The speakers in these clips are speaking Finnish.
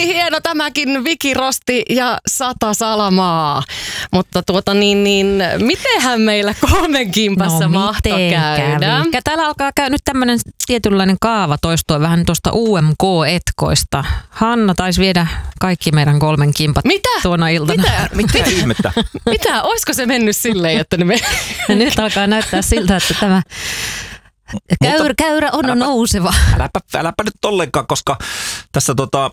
oli hieno tämäkin Viki Rosti ja 100 salamaa. Mutta mitenhän meillä 3 kimpassa mahtoi käydä? Täällä alkaa nyt tämmöinen tietynlainen kaava toistua vähän tuosta UMK-etkoista. Hanna taisi viedä kaikki meidän 3 kimpat tuona iltana. Mitä ihmettä? Mitä? Olisiko se mennyt silleen, että ne nyt alkaa näyttää siltä, että tämä käyrä on nouseva. Äläpä nyt tollenkaan, koska tässä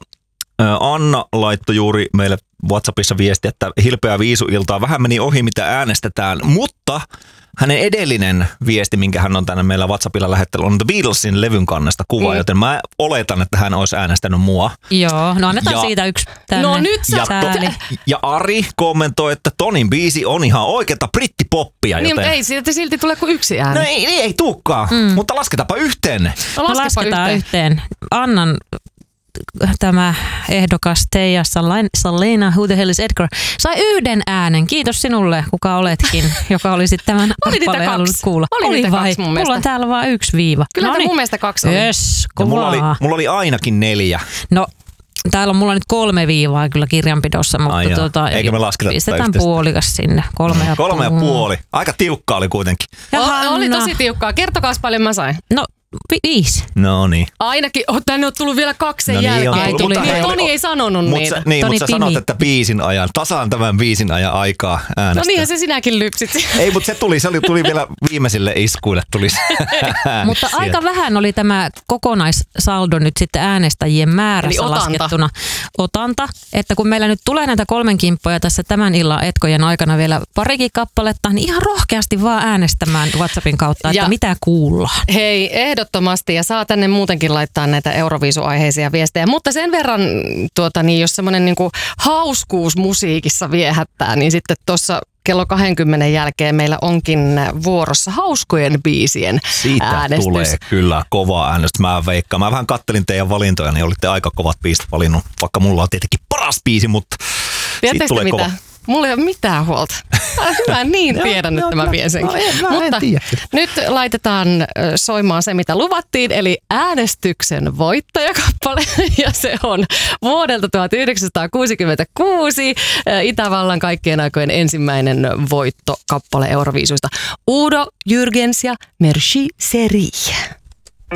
Anna laittoi juuri meille WhatsAppissa viesti, että hilpeä viisuiltaa vähän meni ohi, mitä äänestetään, mutta hänen edellinen viesti, minkä hän on tänne meillä WhatsAppilla lähettänyt, on The Beatlesin levyn kannesta kuva, joten mä oletan, että hän olisi äänestänyt mua. Joo, no annetaan siitä yksi tänne. No nyt ja Ari kommentoi, että Tonin biisi on ihan oikeata brittipoppia. Niin, joten ei silti tule kuin yksi ääni. No ei tulekaan, mutta lasketaanpa yhteen. No lasketaan yhteen. Annan tämä ehdokas Teija Salena, Who the hell is Edgar, sai 1 äänen. Kiitos sinulle, kuka oletkin, joka olisit tämän kappaleen halunnut kuulla. Oli vai? 2 mun mielestä. Mulla on täällä vaan 1 viiva. Kyllä mun mielestä 2 oli. Yes, kovaa. Mulla oli ainakin 4. No, täällä on mulla nyt 3 viivaa kyllä kirjanpidossa, mutta eikö me lasketa pistetään puolikas sinne. 3,5. Aika tiukkaa oli kuitenkin. Oli tosi tiukkaa. Kertokaas paljon mä sain. No, 5. No niin. Ainakin, tänne on tullut vielä 2 sen jälkeen. Toni ei sanonut niitä. Mutta sä sanot, että tasaan tämän 5 ajan aikaa äänestää. No niinhän se sinäkin lypsit. Ei, mutta se tuli vielä viimeisille iskuille. Mutta aika vähän oli tämä kokonaissaldo nyt sitten äänestäjien määrässä laskettuna. Otanta, että kun meillä nyt tulee näitä 3 kimppoja tässä tämän illan etkojen aikana vielä parikin kappaletta, niin ihan rohkeasti vaan äänestämään WhatsAppin kautta, että mitä kuullaan. Hei, ehdottomasti, ja saa tänne muutenkin laittaa näitä Euroviisu-aiheisia viestejä, mutta sen verran, jos semmoinen niinku hauskuus musiikissa viehättää, niin sitten tuossa kello 20 jälkeen meillä onkin vuorossa hauskojen biisien äänestys. Siitä tulee kyllä kova äänestys. Mä veikkaan. Mä vähän kattelin teidän valintoja, niin olitte aika kovat biisit valinnut, vaikka mulla on tietenkin paras biisi, mutta siitä tulee kova. Mulla ei ole mitään huolta. Hyvä, niin tiedän, että mä vien senkin. Mutta nyt laitetaan soimaan se, mitä luvattiin, eli äänestyksen voittajakappale. Ja se on vuodelta 1966 Itävallan kaikkien aikojen ensimmäinen voittokappale Euroviisuista. Udo Jürgens ja Merci Serie.